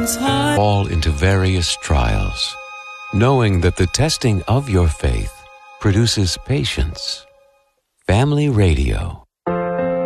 fall into various trials, knowing that the testing of your faith produces patience. Family Radio.